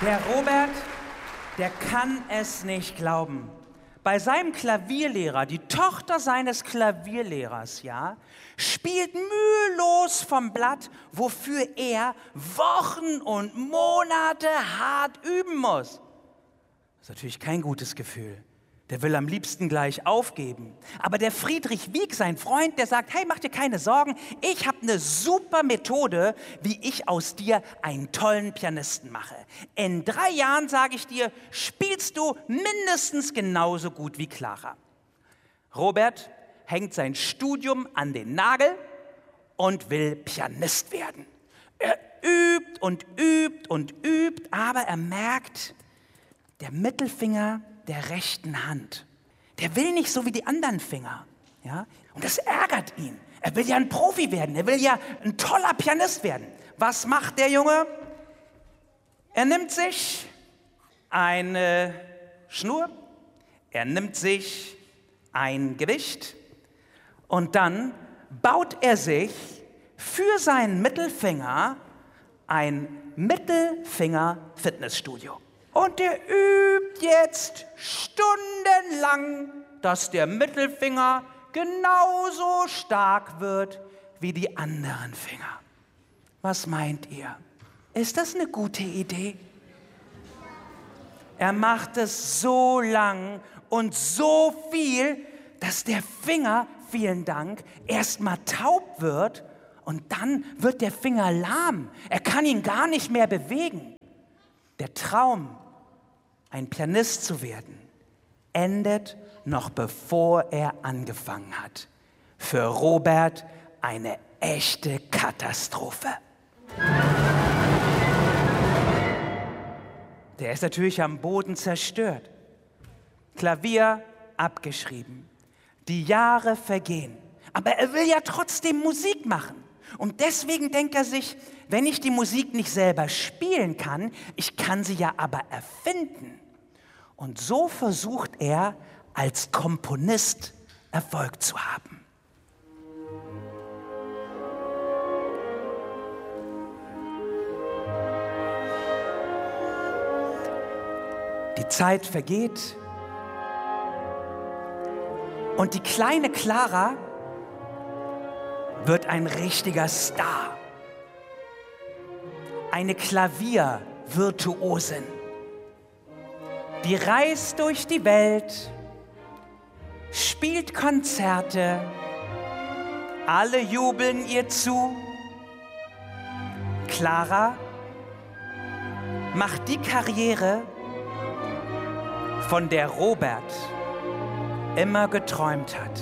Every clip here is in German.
Der Robert, der kann es nicht glauben. Bei seinem Klavierlehrer, die Tochter seines Klavierlehrers, ja, spielt mühelos vom Blatt, wofür er Wochen und Monate hart üben muss. Das ist natürlich kein gutes Gefühl. Der will am liebsten gleich aufgeben. Aber der Friedrich Wieck, sein Freund, der sagt, hey, mach dir keine Sorgen, ich habe eine super Methode, wie ich aus dir einen tollen Pianisten mache. In 3 Jahren, sage ich dir, spielst du mindestens genauso gut wie Clara. Robert hängt sein Studium an den Nagel und will Pianist werden. Er übt und übt und übt, aber er merkt, der Mittelfinger der rechten Hand, der will nicht so wie die anderen Finger. Ja? Und das ärgert ihn. Er will ja ein Profi werden, er will ja ein toller Pianist werden. Was macht der Junge? Er nimmt sich eine Schnur, er nimmt sich ein Gewicht und dann baut er sich für seinen Mittelfinger ein Mittelfinger-Fitnessstudio. Und der übt jetzt stundenlang, dass der Mittelfinger genauso stark wird wie die anderen Finger. Was meint ihr? Ist das eine gute Idee? Er macht es so lang und so viel, dass der Finger, vielen Dank, erstmal taub wird und dann wird der Finger lahm. Er kann ihn gar nicht mehr bewegen. Der Traum, ein Pianist zu werden, endet noch bevor er angefangen hat. Für Robert eine echte Katastrophe. Der ist natürlich am Boden zerstört. Klavier abgeschrieben. Die Jahre vergehen. Aber er will ja trotzdem Musik machen. Und deswegen denkt er sich, wenn ich die Musik nicht selber spielen kann, ich kann sie ja aber erfinden. Und so versucht er, als Komponist Erfolg zu haben. Die Zeit vergeht und die kleine Clara wird ein richtiger Star. Eine Klaviervirtuosin. Die reist durch die Welt, spielt Konzerte, alle jubeln ihr zu. Clara macht die Karriere, von der Robert immer geträumt hat.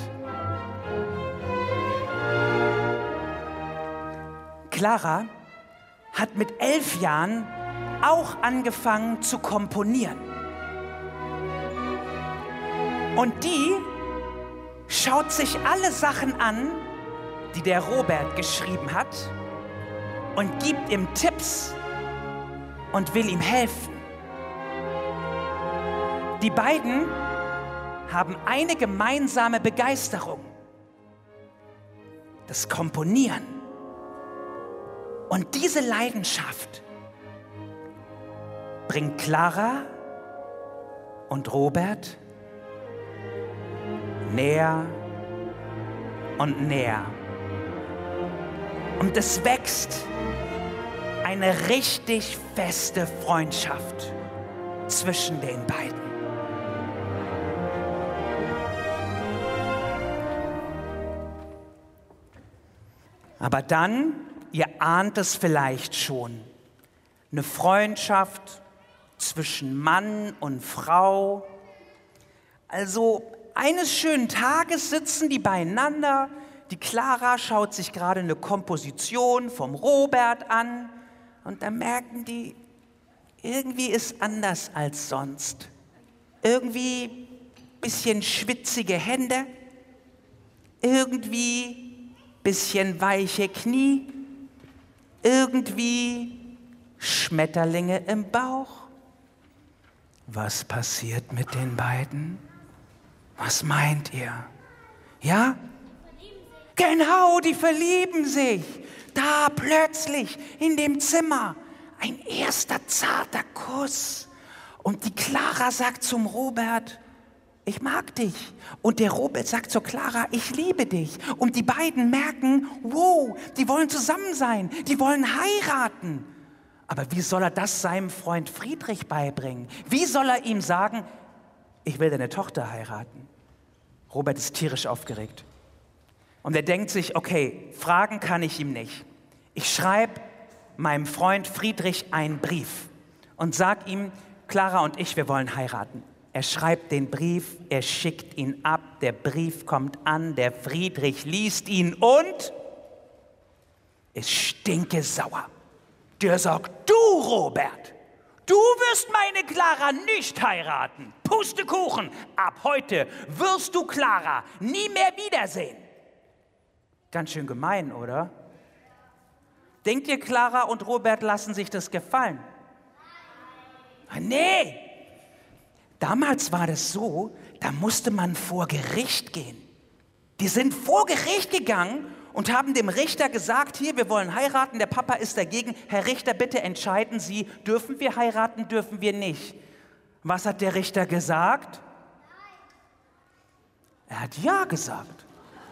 Clara hat mit 11 Jahren auch angefangen zu komponieren. Und die schaut sich alle Sachen an, die der Robert geschrieben hat und gibt ihm Tipps und will ihm helfen. Die beiden haben eine gemeinsame Begeisterung: das Komponieren. Und diese Leidenschaft bringt Clara und Robert näher und näher. Und es wächst eine richtig feste Freundschaft zwischen den beiden. Aber dann, ihr ahnt es vielleicht schon, eine Freundschaft zwischen Mann und Frau. Also eines schönen Tages sitzen die beieinander. Die Clara schaut sich gerade eine Komposition vom Robert an und da merken die, irgendwie ist anders als sonst. Irgendwie bisschen schwitzige Hände, irgendwie bisschen weiche Knie, irgendwie Schmetterlinge im Bauch. Was passiert mit den beiden? Was meint ihr? Ja? Genau, die verlieben sich. Da plötzlich in dem Zimmer. Ein erster zarter Kuss. Und die Clara sagt zum Robert, ich mag dich. Und der Robert sagt zur Clara, ich liebe dich. Und die beiden merken, wow, die wollen zusammen sein, die wollen heiraten. Aber wie soll er das seinem Freund Friedrich beibringen? Wie soll er ihm sagen, ich will deine Tochter heiraten? Robert ist tierisch aufgeregt. Und er denkt sich, okay, fragen kann ich ihm nicht. Ich schreibe meinem Freund Friedrich einen Brief und sag ihm, Clara und ich, wir wollen heiraten. Er schreibt den Brief, er schickt ihn ab, der Brief kommt an, der Friedrich liest ihn und ist stinkesauer. Der sagt, du Robert, du wirst meine Clara nicht heiraten. Pustekuchen, ab heute wirst du Clara nie mehr wiedersehen. Ganz schön gemein, oder? Denkt ihr, Clara und Robert lassen sich das gefallen? Nee. Damals war das so, da musste man vor Gericht gehen. Die sind vor Gericht gegangen und haben dem Richter gesagt, hier, wir wollen heiraten, der Papa ist dagegen. Herr Richter, bitte entscheiden Sie, dürfen wir heiraten, dürfen wir nicht? Was hat der Richter gesagt? Er hat ja gesagt.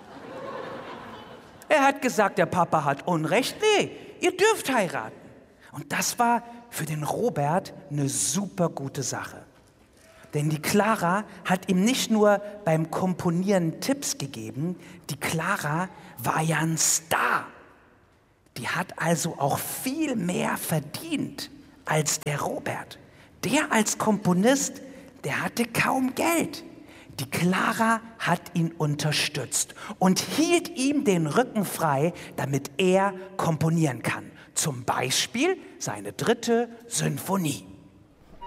Er hat gesagt, der Papa hat Unrecht. Nee, ihr dürft heiraten. Und das war für den Robert eine super gute Sache. Denn die Clara hat ihm nicht nur beim Komponieren Tipps gegeben, die Clara war ja ein Star. Die hat also auch viel mehr verdient als der Robert. Der als Komponist, der hatte kaum Geld. Die Clara hat ihn unterstützt und hielt ihm den Rücken frei, damit er komponieren kann. Zum Beispiel seine 3. Sinfonie.